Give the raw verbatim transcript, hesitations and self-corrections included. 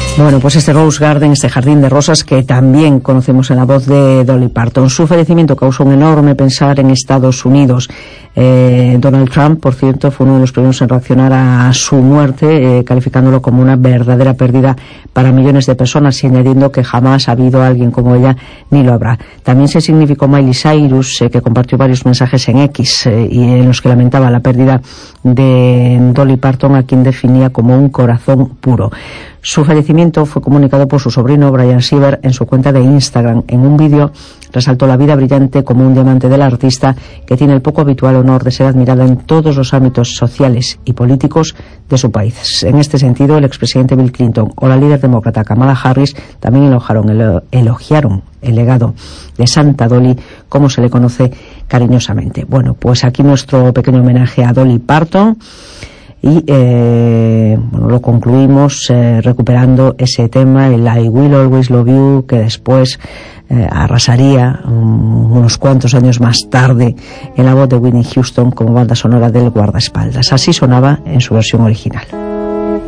Bueno, pues este Rose Garden, este jardín de rosas que también conocemos en la voz de Dolly Parton. Su fallecimiento causó un enorme pensar en Estados Unidos. Eh, Donald Trump, por cierto, fue uno de los primeros en reaccionar a su muerte, eh, calificándolo como una verdadera pérdida para millones de personas y añadiendo que jamás ha habido alguien como ella ni lo habrá. También se significó Miley Cyrus, eh, que compartió varios mensajes en X eh, y en los que lamentaba la pérdida de Dolly Parton, a quien definía como un corazón puro. Su fallecimiento fue comunicado por su sobrino Brian Sieber en su cuenta de Instagram. En un vídeo resaltó la vida brillante como un diamante del artista que tiene el poco habitual honor de ser admirada en todos los ámbitos sociales y políticos de su país. En este sentido, el expresidente Bill Clinton o la líder demócrata Kamala Harris también elogiaron, elogiaron el legado de Santa Dolly, como se le conoce cariñosamente. Bueno, pues aquí nuestro pequeño homenaje a Dolly Parton. Y eh, bueno, lo concluimos eh, recuperando ese tema, el I Will Always Love You, que después eh, arrasaría um, unos cuantos años más tarde en la voz de Whitney Houston como banda sonora del guardaespaldas. Así sonaba en su versión original.